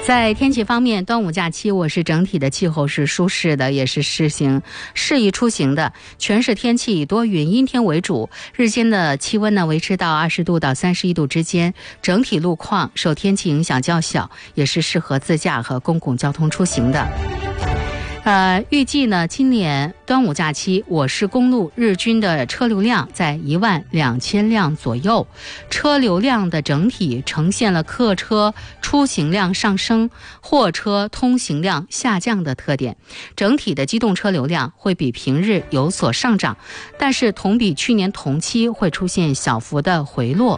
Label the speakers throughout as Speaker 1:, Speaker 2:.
Speaker 1: 在天气方面，端午假期我市整体的气候是舒适的，也是适宜出行的。全市天气以多云阴天为主，日间的气温维持到20度到31度之间，整体路况受天气影响较小，也是适合自驾和公共交通出行的。预计今年端午假期我市公路日均的车流量在12000辆左右，车流量的整体呈现了客车出行量上升、货车通行量下降的特点，整体的机动车流量会比平日有所上涨，但是同比去年同期会出现小幅的回落。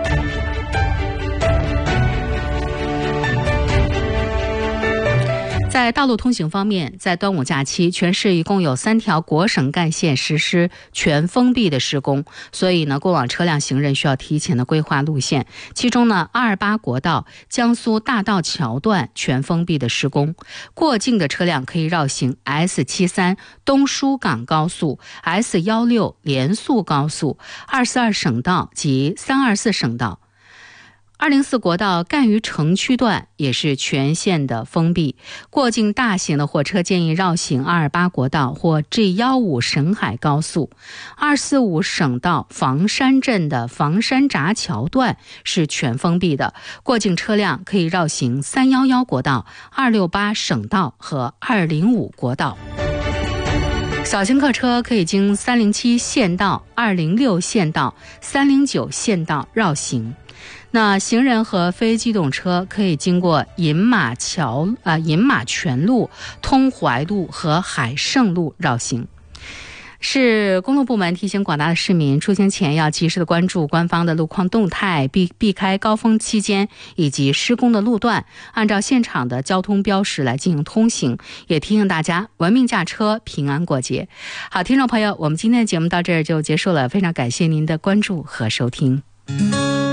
Speaker 1: 在道路通行方面，在端午假期，全市一共有3条国省干线实施全封闭的施工，所以过往车辆行人需要提前的规划路线。其中228国道江苏大道桥段全封闭的施工，过境的车辆可以绕行 S73 东输港高速、S16 连速高速、242省道及324省道。204国道赣榆城区段也是全线的封闭，过境大型的货车建议绕行228国道或 G15 沈海高速。245省道房山镇的房山闸桥段是全封闭的，过境车辆可以绕行311国道、268省道和205国道。小型客车可以经307县道、206县道、309县道绕行。行人和非机动车可以经过饮马泉路、通淮路和海盛路绕行。市公路部门提醒广大的市民，出行前要及时的关注官方的路况动态，避开高峰期间以及施工的路段，按照现场的交通标识来进行通行。也提醒大家文明驾车，平安过节。好，听众朋友，我们今天的节目到这儿就结束了，非常感谢您的关注和收听。